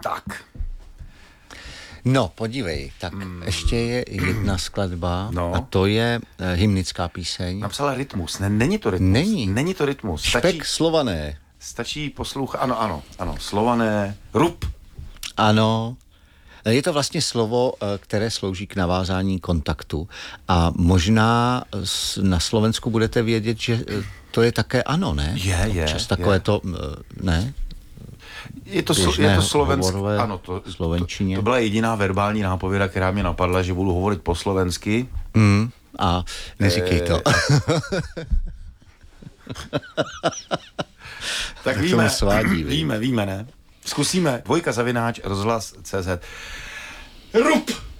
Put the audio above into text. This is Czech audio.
Tak. No, podívej, tak ještě je jedna skladba a to je hymnická píseň. Napsala rytmus. Není to rytmus. Není to rytmus. Špek Slované. Stačí poslouchat. Ano. Slované. Rup. Ano. Je to vlastně slovo, které slouží k navázání kontaktu. A možná na Slovensku budete vědět, že to je také ano, ne? Je. Takové to, ne? Je to slovenské. Ano, to byla jediná verbální nápověda, která mě napadla, že budu hovorit po slovensky. A neříkej to. Tak víme, ne? Zkusíme. 2@rozhlas.cz. Rup!